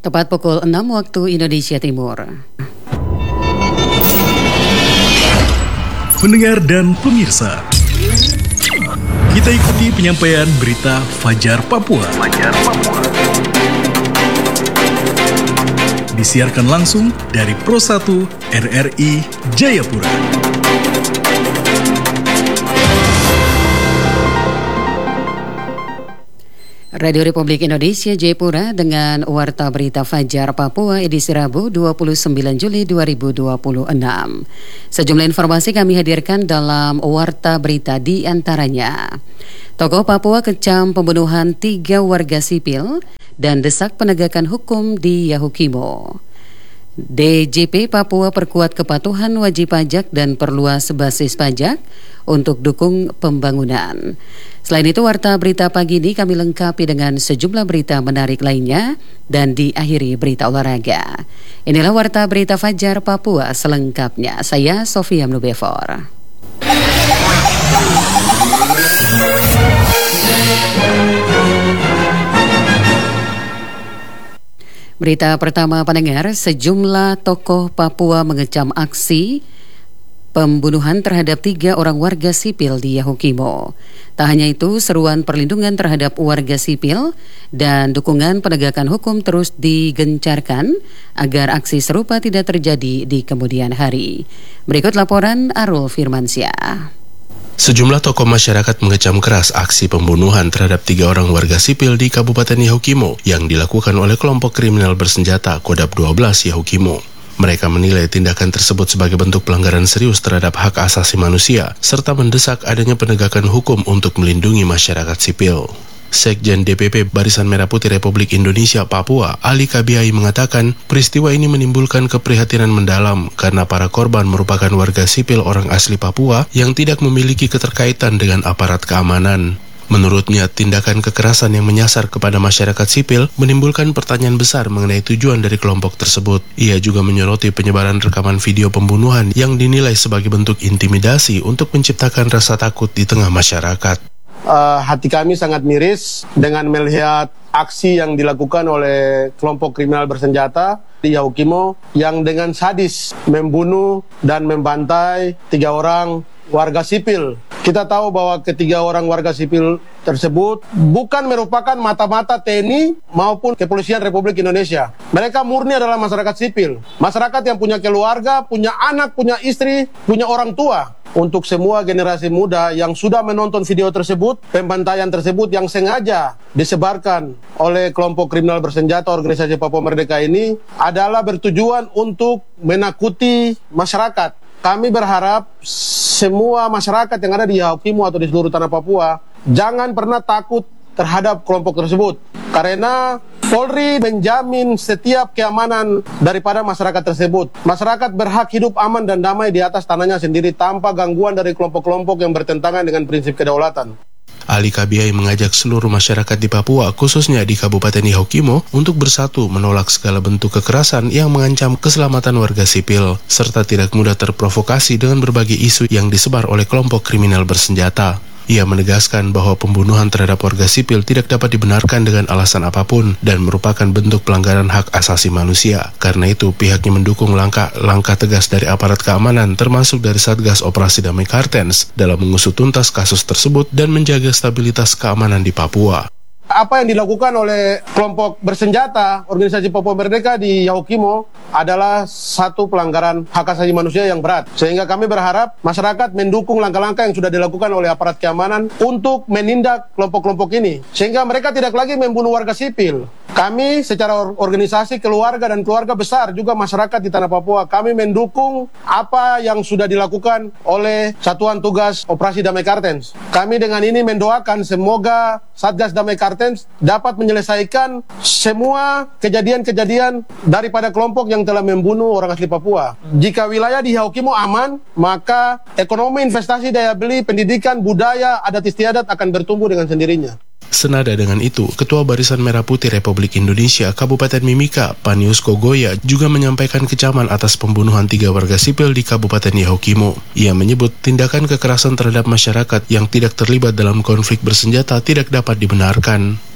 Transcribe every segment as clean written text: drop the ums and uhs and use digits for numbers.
Tepat pukul 6 waktu Indonesia Timur. Pendengar dan pemirsa, kita ikuti penyampaian berita Fajar Papua. Disiarkan langsung dari Pro 1 RRI Jayapura. Radio Republik Indonesia Jayapura dengan Warta Berita Fajar Papua edisi Rabu 29 Juli 2026. Sejumlah informasi kami hadirkan dalam Warta Berita, di antaranya tokoh Papua kecam pembunuhan 3 warga sipil dan desak penegakan hukum di Yahukimo. DJP Papua perkuat kepatuhan wajib pajak dan perluas basis pajak untuk dukung pembangunan. Selain itu, Warta Berita pagi ini kami lengkapi dengan sejumlah berita menarik lainnya dan diakhiri berita olahraga. Inilah Warta Berita Fajar Papua selengkapnya. Saya Sofia Mnubefor. Berita pertama, pendengar, sejumlah tokoh Papua mengecam aksi pembunuhan terhadap 3 orang warga sipil di Yahukimo. Tak hanya itu, seruan perlindungan terhadap warga sipil dan dukungan penegakan hukum terus digencarkan agar aksi serupa tidak terjadi di kemudian hari. Berikut laporan Arul Firmansyah. Sejumlah tokoh masyarakat mengecam keras aksi pembunuhan terhadap 3 orang warga sipil di Kabupaten Yahukimo yang dilakukan oleh kelompok kriminal bersenjata Kodap 12 Yahukimo. Mereka menilai tindakan tersebut sebagai bentuk pelanggaran serius terhadap hak asasi manusia, serta mendesak adanya penegakan hukum untuk melindungi masyarakat sipil. Sekjen DPP Barisan Merah Putih Republik Indonesia Papua, Ali Kabiai, mengatakan peristiwa ini menimbulkan keprihatinan mendalam karena para korban merupakan warga sipil orang asli Papua yang tidak memiliki keterkaitan dengan aparat keamanan. Menurutnya, tindakan kekerasan yang menyasar kepada masyarakat sipil menimbulkan pertanyaan besar mengenai tujuan dari kelompok tersebut. Ia juga menyoroti penyebaran rekaman video pembunuhan yang dinilai sebagai bentuk intimidasi untuk menciptakan rasa takut di tengah masyarakat. Hati kami sangat miris dengan melihat aksi yang dilakukan oleh kelompok kriminal bersenjata di Yahukimo yang dengan sadis membunuh dan membantai 3 orang warga sipil. Kita tahu bahwa ketiga orang warga sipil tersebut bukan merupakan mata-mata TNI maupun Kepolisian Republik Indonesia. Mereka murni adalah masyarakat sipil. Masyarakat yang punya keluarga, punya anak, punya istri, punya orang tua. Untuk semua generasi muda yang sudah menonton video tersebut, pembantaian tersebut yang sengaja disebarkan oleh kelompok kriminal bersenjata Organisasi Papua Merdeka ini adalah bertujuan untuk menakuti masyarakat. Kami berharap semua masyarakat yang ada di Yahukimo atau di seluruh tanah Papua jangan pernah takut terhadap kelompok tersebut. Karena Polri menjamin setiap keamanan daripada masyarakat tersebut. Masyarakat berhak hidup aman dan damai di atas tanahnya sendiri tanpa gangguan dari kelompok-kelompok yang bertentangan dengan prinsip kedaulatan. Ali Kabiai mengajak seluruh masyarakat di Papua, khususnya di Kabupaten Yahukimo, untuk bersatu menolak segala bentuk kekerasan yang mengancam keselamatan warga sipil, serta tidak mudah terprovokasi dengan berbagai isu yang disebar oleh kelompok kriminal bersenjata. Ia menegaskan bahwa pembunuhan terhadap warga sipil tidak dapat dibenarkan dengan alasan apapun dan merupakan bentuk pelanggaran hak asasi manusia. Karena itu, pihaknya mendukung langkah tegas dari aparat keamanan termasuk dari Satgas Operasi Damai Kartens dalam mengusut tuntas kasus tersebut dan menjaga stabilitas keamanan di Papua. Apa yang dilakukan oleh kelompok bersenjata Organisasi Papua Merdeka di Yahukimo adalah satu pelanggaran hak asasi manusia yang berat. Sehingga kami berharap masyarakat mendukung langkah-langkah yang sudah dilakukan oleh aparat keamanan untuk menindak kelompok-kelompok ini. Sehingga mereka tidak lagi membunuh warga sipil. Kami secara organisasi keluarga dan keluarga besar juga masyarakat di tanah Papua, kami mendukung apa yang sudah dilakukan oleh Satuan Tugas Operasi Damai Kartens. Kami dengan ini mendoakan semoga Satgas Damai Kartens dapat menyelesaikan semua kejadian-kejadian daripada kelompok yang telah membunuh orang asli Papua. Jika wilayah di Yahukimo aman, maka ekonomi, investasi, daya beli, pendidikan, budaya, adat istiadat akan bertumbuh dengan sendirinya. Senada dengan itu, Ketua Barisan Merah Putih Republik Indonesia Kabupaten Mimika, Panius Kogoya, juga menyampaikan kecaman atas pembunuhan 3 warga sipil di Kabupaten Yahukimo. Ia menyebut tindakan kekerasan terhadap masyarakat yang tidak terlibat dalam konflik bersenjata tidak dapat dibenarkan.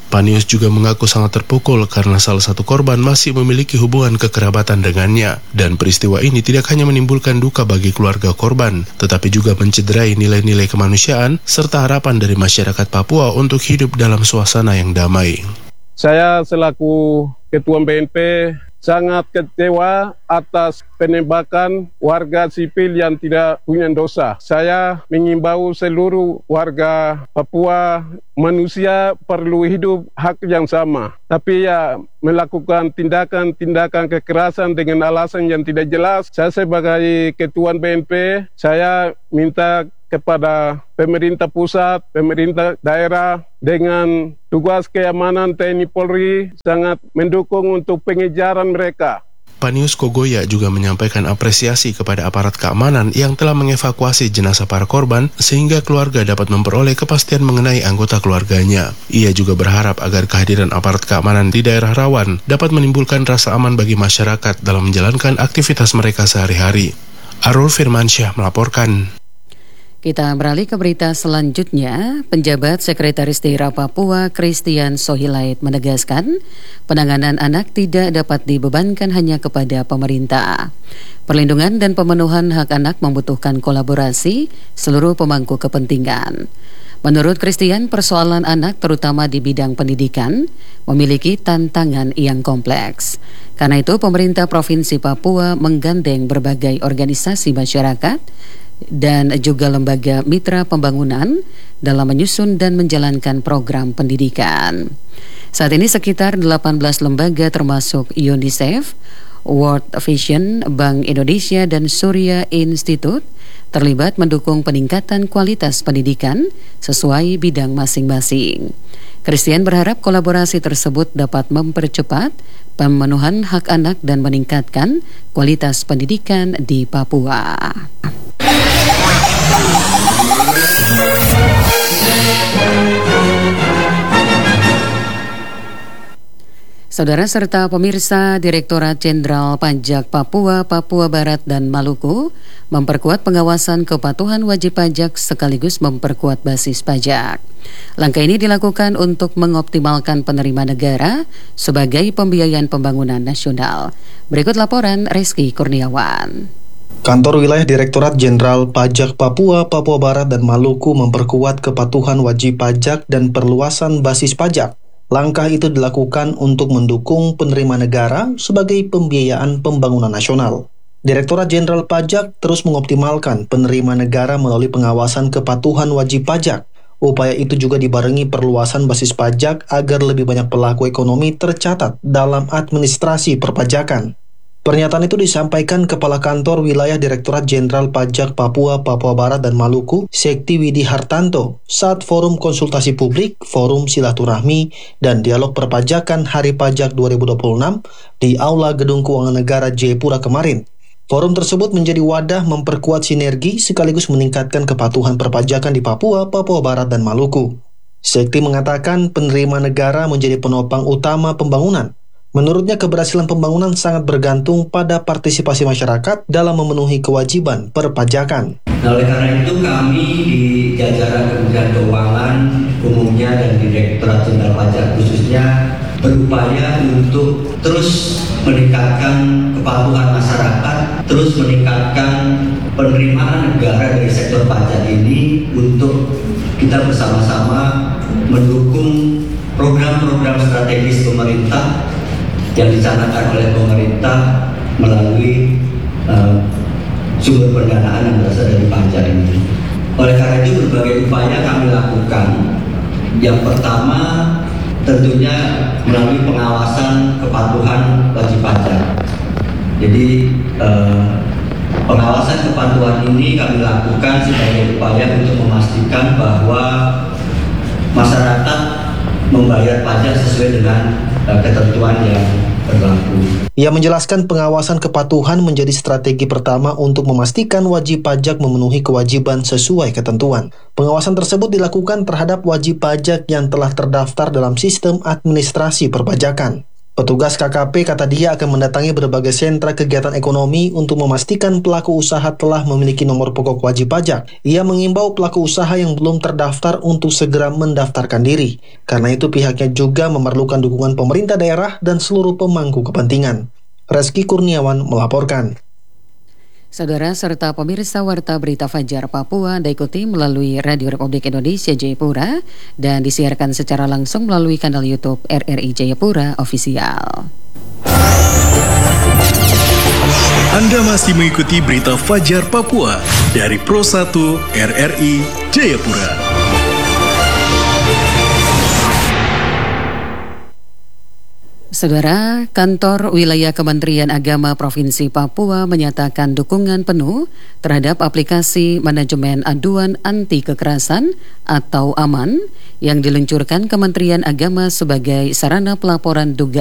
Panius juga mengaku sangat terpukul karena salah satu korban masih memiliki hubungan kekerabatan dengannya. Dan peristiwa ini tidak hanya menimbulkan duka bagi keluarga korban, tetapi juga mencederai nilai-nilai kemanusiaan serta harapan dari masyarakat Papua untuk hidup dalam suasana yang damai. Saya selaku Ketua BNP sangat kecewa atas penembakan warga sipil yang tidak punya dosa. Saya mengimbau seluruh warga Papua, manusia perlu hidup hak yang sama. Tapi ya melakukan tindakan-tindakan kekerasan dengan alasan yang tidak jelas. Saya sebagai Ketua BNP, saya minta kepada pemerintah pusat, pemerintah daerah dengan tugas keamanan TNI Polri sangat mendukung untuk pengejaran mereka. Panius Kogoya juga menyampaikan apresiasi kepada aparat keamanan yang telah mengevakuasi jenazah para korban sehingga keluarga dapat memperoleh kepastian mengenai anggota keluarganya. Ia juga berharap agar kehadiran aparat keamanan di daerah rawan dapat menimbulkan rasa aman bagi masyarakat dalam menjalankan aktivitas mereka sehari-hari. Arul Firmansyah melaporkan. Kita beralih ke berita selanjutnya. Penjabat Sekretaris Daerah Papua, Christian Sohilait, menegaskan penanganan anak tidak dapat dibebankan hanya kepada pemerintah. Perlindungan dan pemenuhan hak anak membutuhkan kolaborasi seluruh pemangku kepentingan. Menurut Christian, persoalan anak terutama di bidang pendidikan memiliki tantangan yang kompleks. Karena itu, pemerintah Provinsi Papua menggandeng berbagai organisasi masyarakat dan juga lembaga mitra pembangunan dalam menyusun dan menjalankan program pendidikan. Saat ini sekitar 18 lembaga termasuk UNICEF, World Vision, Bank Indonesia, dan Surya Institute terlibat mendukung peningkatan kualitas pendidikan sesuai bidang masing-masing. Christian berharap kolaborasi tersebut dapat mempercepat pemenuhan hak anak dan meningkatkan kualitas pendidikan di Papua. Saudara serta pemirsa, Direktorat Jenderal Pajak Papua, Papua Barat dan Maluku memperkuat pengawasan kepatuhan wajib pajak sekaligus memperkuat basis pajak. Langkah ini dilakukan untuk mengoptimalkan penerimaan negara sebagai pembiayaan pembangunan nasional. Berikut laporan Reski Kurniawan. Kantor Wilayah Direktorat Jenderal Pajak Papua, Papua Barat dan Maluku memperkuat kepatuhan wajib pajak dan perluasan basis pajak. Langkah itu dilakukan untuk mendukung penerimaan negara sebagai pembiayaan pembangunan nasional. Direktorat Jenderal Pajak terus mengoptimalkan penerimaan negara melalui pengawasan kepatuhan wajib pajak. Upaya itu juga dibarengi perluasan basis pajak agar lebih banyak pelaku ekonomi tercatat dalam administrasi perpajakan. Pernyataan itu disampaikan Kepala Kantor Wilayah Direktorat Jenderal Pajak Papua, Papua Barat dan Maluku, Sekti Widi Hartanto, saat Forum Konsultasi Publik, Forum Silaturahmi, dan Dialog Perpajakan Hari Pajak 2026 di Aula Gedung Keuangan Negara Jayapura kemarin. Forum tersebut menjadi wadah memperkuat sinergi sekaligus meningkatkan kepatuhan perpajakan di Papua, Papua Barat dan Maluku. Sekti mengatakan penerimaan negara menjadi penopang utama pembangunan. Menurutnya, keberhasilan pembangunan sangat bergantung pada partisipasi masyarakat dalam memenuhi kewajiban perpajakan. Nah, oleh karena itu kami di jajaran Kementerian Keuangan umumnya dan Direktorat Jenderal Pajak khususnya berupaya untuk terus meningkatkan kepatuhan masyarakat, terus meningkatkan penerimaan negara dari sektor pajak ini untuk kita bersama-sama mendukung program-program strategis pemerintah yang dicanangkan oleh pemerintah melalui sumber pendanaan yang berasal dari pajak ini. Oleh karena itu berbagai upaya kami lakukan. Yang pertama tentunya melalui pengawasan kepatuhan wajib pajak. Jadi pengawasan kepatuhan ini kami lakukan sebagai upaya untuk memastikan bahwa masyarakat membayar pajak sesuai dengan ketentuan yang berlaku. Ia menjelaskan pengawasan kepatuhan menjadi strategi pertama untuk memastikan wajib pajak memenuhi kewajiban sesuai ketentuan. Pengawasan tersebut dilakukan terhadap wajib pajak yang telah terdaftar dalam sistem administrasi perpajakan. Petugas KKP kata dia akan mendatangi berbagai sentra kegiatan ekonomi untuk memastikan pelaku usaha telah memiliki nomor pokok wajib pajak. Ia mengimbau pelaku usaha yang belum terdaftar untuk segera mendaftarkan diri. Karena itu pihaknya juga memerlukan dukungan pemerintah daerah dan seluruh pemangku kepentingan. Reski Kurniawan melaporkan. Saudara serta pemirsa Warta Berita Fajar Papua Anda ikuti melalui Radio Republik Indonesia Jayapura dan disiarkan secara langsung melalui kanal YouTube RRI Jayapura Official. Anda masih mengikuti Berita Fajar Papua dari Pro 1 RRI Jayapura. Saudara, Kantor Wilayah Kementerian Agama Provinsi Papua menyatakan dukungan penuh terhadap aplikasi manajemen aduan anti kekerasan atau AMAN yang diluncurkan Kementerian Agama sebagai sarana pelaporan dugaan